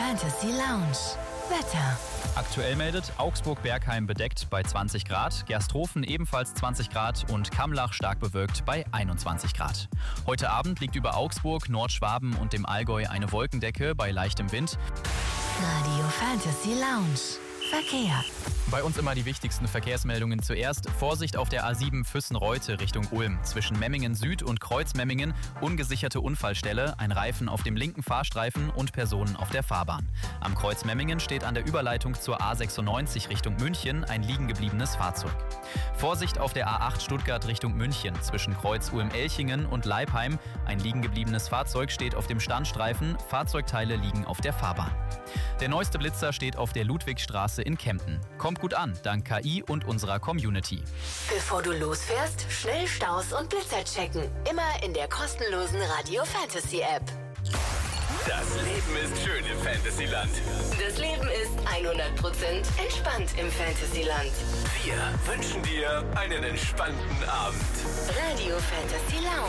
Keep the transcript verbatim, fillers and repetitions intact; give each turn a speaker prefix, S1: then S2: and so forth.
S1: Fantasy Lounge. Wetter.
S2: Aktuell meldet Augsburg-Bergheim bedeckt bei zwanzig Grad, Gersthofen ebenfalls zwanzig Grad und Kamlach stark bewölkt bei einundzwanzig Grad. Heute Abend liegt über Augsburg, Nordschwaben und dem Allgäu eine Wolkendecke bei leichtem Wind.
S1: Radio Fantasy Lounge. Verkehr.
S2: Bei uns immer die wichtigsten Verkehrsmeldungen zuerst. Vorsicht auf der A sieben Füssen-Reute Richtung Ulm. Zwischen Memmingen Süd und Kreuz-Memmingen ungesicherte Unfallstelle, ein Reifen auf dem linken Fahrstreifen und Personen auf der Fahrbahn. Am Kreuz Memmingen steht an der Überleitung zur A sechsundneunzig Richtung München ein liegengebliebenes Fahrzeug. Vorsicht auf der A acht Stuttgart Richtung München. Zwischen Kreuz Ulm-Elchingen und Leipheim ein liegengebliebenes Fahrzeug steht auf dem Standstreifen. Fahrzeugteile liegen auf der Fahrbahn. Der neueste Blitzer steht auf der Ludwigstraße in Kempten. Kommt gut an, dank K I und unserer Community.
S1: Bevor du losfährst, schnell Staus und Blitzer checken. Immer in der kostenlosen Radio Fantasy App.
S3: Das Leben ist schön im Fantasyland.
S1: Das Leben ist hundert Prozent entspannt im Fantasyland.
S3: Wir wünschen dir einen entspannten Abend.
S1: Radio Fantasy Lounge.